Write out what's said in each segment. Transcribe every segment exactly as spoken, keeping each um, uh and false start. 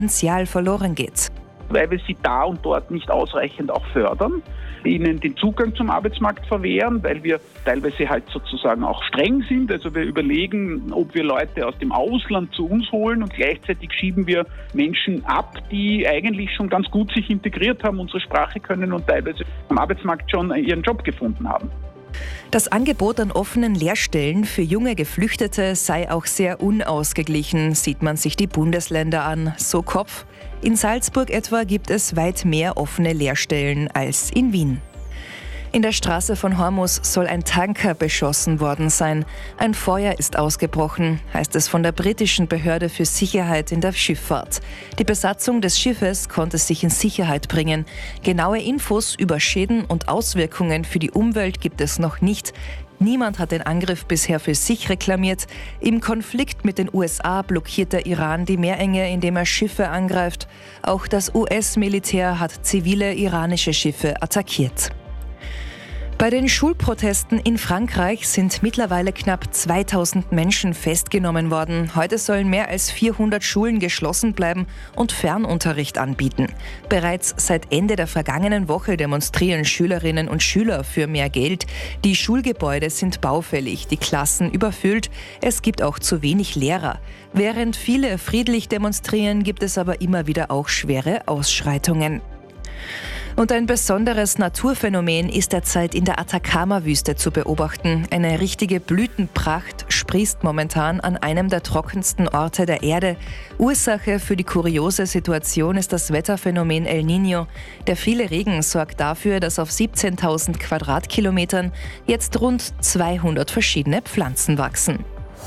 Potenzial verloren geht. Weil wir sie da und dort nicht ausreichend auch fördern, ihnen den Zugang zum Arbeitsmarkt verwehren, weil wir teilweise halt sozusagen auch streng sind. Also wir überlegen, ob wir Leute aus dem Ausland zu uns holen und gleichzeitig schieben wir Menschen ab, die eigentlich schon ganz gut sich integriert haben, unsere Sprache können und teilweise am Arbeitsmarkt schon ihren Job gefunden haben. Das Angebot an offenen Lehrstellen für junge Geflüchtete sei auch sehr unausgeglichen, sieht man sich die Bundesländer an, so Kopf. In Salzburg etwa gibt es weit mehr offene Lehrstellen als in Wien. In der Straße von Hormus soll ein Tanker beschossen worden sein. Ein Feuer ist ausgebrochen, heißt es von der britischen Behörde für Sicherheit in der Schifffahrt. Die Besatzung des Schiffes konnte sich in Sicherheit bringen. Genaue Infos über Schäden und Auswirkungen für die Umwelt gibt es noch nicht. Niemand hat den Angriff bisher für sich reklamiert. Im Konflikt mit den U S A blockiert der Iran die Meerenge, indem er Schiffe angreift. Auch das U S-Militär hat zivile iranische Schiffe attackiert. Bei den Schulprotesten in Frankreich sind mittlerweile knapp zweitausend Menschen festgenommen worden. Heute sollen mehr als vierhundert Schulen geschlossen bleiben und Fernunterricht anbieten. Bereits seit Ende der vergangenen Woche demonstrieren Schülerinnen und Schüler für mehr Geld. Die Schulgebäude sind baufällig, die Klassen überfüllt. Es gibt auch zu wenig Lehrer. Während viele friedlich demonstrieren, gibt es aber immer wieder auch schwere Ausschreitungen. Und ein besonderes Naturphänomen ist derzeit in der Atacama-Wüste zu beobachten. Eine richtige Blütenpracht sprießt momentan an einem der trockensten Orte der Erde. Ursache für die kuriose Situation ist das Wetterphänomen El Niño. Der viele Regen sorgt dafür, dass auf siebzehntausend Quadratkilometern jetzt rund zweihundert verschiedene Pflanzen wachsen.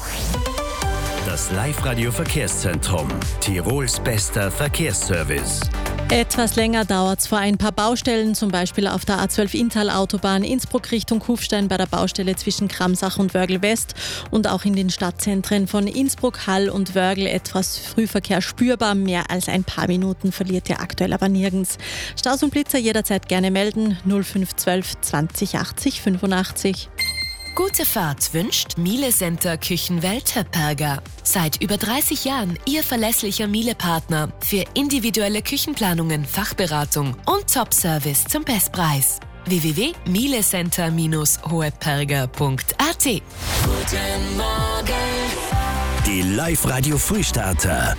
Das Live-Radio-Verkehrszentrum. Tirols bester Verkehrsservice. Etwas länger dauert es vor ein paar Baustellen, zum Beispiel auf der A zwölf Inntal-Autobahn Innsbruck Richtung Kufstein bei der Baustelle zwischen Kramsach und Wörgl West und auch in den Stadtzentren von Innsbruck, Hall und Wörgl etwas Frühverkehr spürbar. Mehr als ein paar Minuten verliert ihr aktuell aber nirgends. Staus und Blitzer jederzeit gerne melden null fünf eins zwei zwanzig achtzig fünfundachtzig. Gute Fahrt wünscht Miele Center Küchenwelt Höpperger. Seit über dreißig Jahren Ihr verlässlicher Miele-Partner für individuelle Küchenplanungen, Fachberatung und Top-Service zum Bestpreis. w w w punkt mielecenter Bindestrich hoheperger punkt a t. Guten Morgen. Die Live-Radio-Frühstarter.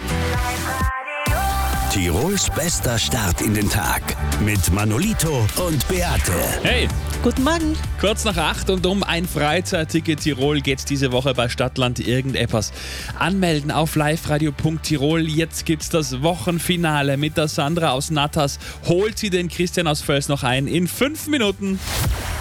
Tirols bester Start in den Tag mit Manolito und Beate. Hey! Guten Morgen. Kurz nach acht und um ein Freizeitticket Tirol geht's diese Woche bei Stadtland irgendetwas. Anmelden auf liveradio punkt tirol. Jetzt gibt's das Wochenfinale mit der Sandra aus Natas. Holt sie den Christian aus Völs noch ein in fünf Minuten.